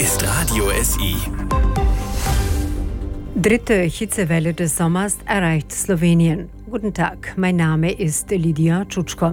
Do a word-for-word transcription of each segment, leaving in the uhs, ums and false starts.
ist Radio S I. Dritte Hitzewelle des Sommers erreicht Slowenien. Guten Tag, mein Name ist Lydia Tschutschko.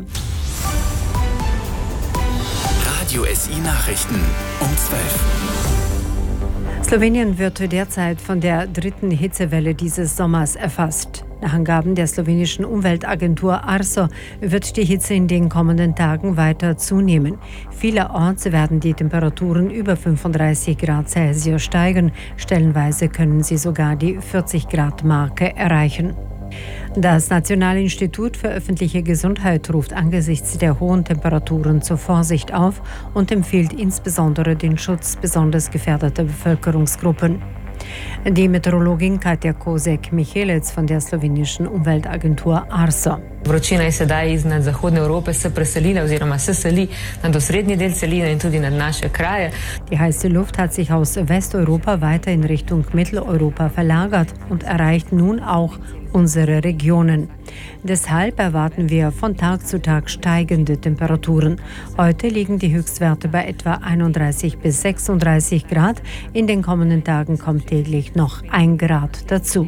Radio S I Nachrichten um zwölf. Slowenien wird derzeit von der dritten Hitzewelle dieses Sommers erfasst. Nach Angaben der slowenischen Umweltagentur Arso wird die Hitze in den kommenden Tagen weiter zunehmen. Vielerorts werden die Temperaturen über fünfunddreißig Grad Celsius steigen. Stellenweise können sie sogar die vierzig Grad Marke erreichen. Das Nationale Institut für öffentliche Gesundheit ruft angesichts der hohen Temperaturen zur Vorsicht auf und empfiehlt insbesondere den Schutz besonders gefährdeter Bevölkerungsgruppen. Die Meteorologin Katja Kozek-Michelec von der slowenischen Umweltagentur Arso. Vročina je sedaj iznad zahodne Evrope se preselila oziroma se seli nad osrednji del celine in tudi nad naše kraje. Die heiße Luft hat sich aus Westeuropa weiter in Richtung Mitteleuropa verlagert und erreicht nun auch unsere Regionen. Deshalb erwarten wir von Tag zu Tag steigende Temperaturen. Heute liegen die Höchstwerte bei etwa einunddreißig bis sechsunddreißig Grad. In den kommenden Tagen kommt täglich noch ein Grad dazu.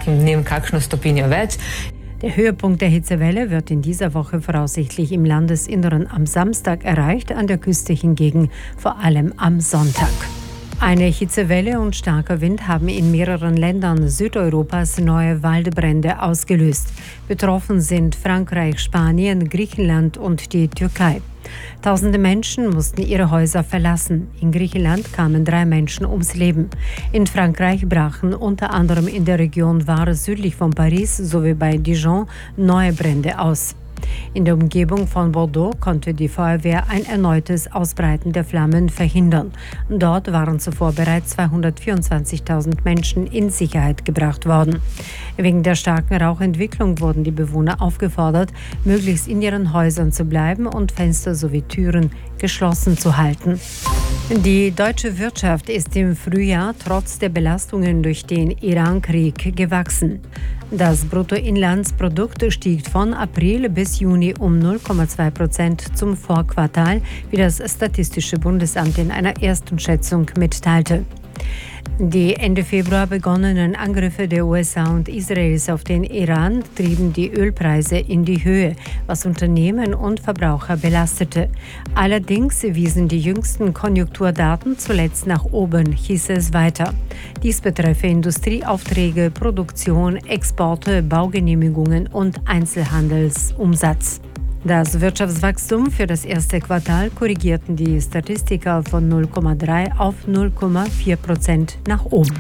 Der Höhepunkt der Hitzewelle wird in dieser Woche voraussichtlich im Landesinneren am Samstag erreicht, an der Küste hingegen vor allem am Sonntag. Eine Hitzewelle und starker Wind haben in mehreren Ländern Südeuropas neue Waldbrände ausgelöst. Betroffen sind Frankreich, Spanien, Griechenland und die Türkei. Tausende Menschen mussten ihre Häuser verlassen. In Griechenland kamen drei Menschen ums Leben. In Frankreich brachen unter anderem in der Region Var südlich von Paris sowie bei Dijon neue Brände aus. In der Umgebung von Bordeaux konnte die Feuerwehr ein erneutes Ausbreiten der Flammen verhindern. Dort waren zuvor bereits zweihundertvierundzwanzigtausend Menschen in Sicherheit gebracht worden. Wegen der starken Rauchentwicklung wurden die Bewohner aufgefordert, möglichst in ihren Häusern zu bleiben und Fenster sowie Türen geschlossen zu halten. Die deutsche Wirtschaft ist im Frühjahr trotz der Belastungen durch den Iran-Krieg gewachsen. Das Bruttoinlandsprodukt stieg von April bis Juni um null Komma zwei Prozent zum Vorquartal, wie das Statistische Bundesamt in einer ersten Schätzung mitteilte. Die Ende Februar begonnenen Angriffe der U S A und Israels auf den Iran trieben die Ölpreise in die Höhe, was Unternehmen und Verbraucher belastete. Allerdings wiesen die jüngsten Konjunkturdaten zuletzt nach oben, hieß es weiter. Dies betreffe Industrieaufträge, Produktion, Exporte, Baugenehmigungen und Einzelhandelsumsatz. Das Wirtschaftswachstum für das erste Quartal korrigierten die Statistiker von null Komma drei auf null Komma vier Prozent nach oben.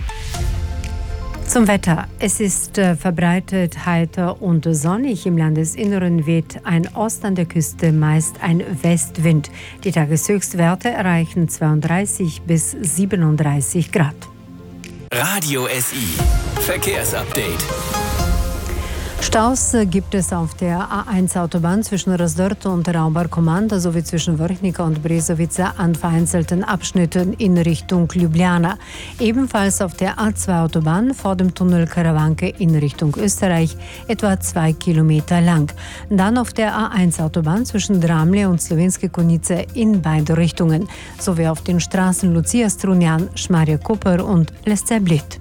Zum Wetter. Es ist äh, verbreitet heiter und sonnig. Im Landesinneren weht ein Ost an der Küste, meist ein Westwind. Die Tageshöchstwerte erreichen zweiunddreißig bis siebenunddreißig Grad. Radio S I Verkehrsupdate. Staus gibt es auf der A eins Autobahn zwischen Rasdorto und Raubar-Komanda sowie zwischen Vrhnica und Brezovica an vereinzelten Abschnitten in Richtung Ljubljana. Ebenfalls auf der A zwei Autobahn vor dem Tunnel Karawanke in Richtung Österreich, etwa zwei Kilometer lang. Dann auf der A eins Autobahn zwischen Dramlje und Slovenske Konjice in beide Richtungen, sowie auf den Straßen Lucia Strunjan, Šmarje Koper und Lesce Bled.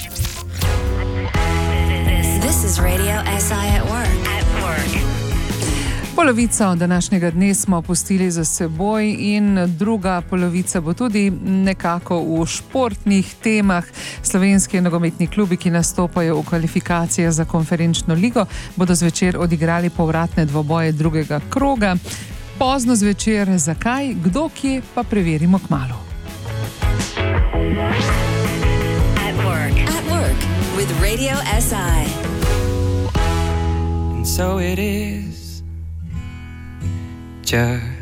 This is Radio S I at work. At work. Polovico današnjega dne smo pustili za seboj in druga polovica bo tudi nekako v športnih temah. Slovenski nogometni klubi, ki nastopajo v kvalifikacijah za konferenčno ligo, bodo zvečer odigrali povratne dvoboje drugega kroga. Pozno zvečer, zakaj, kdo kje, pa preverimo kmalu. At work. At work with Radio S I. So it is just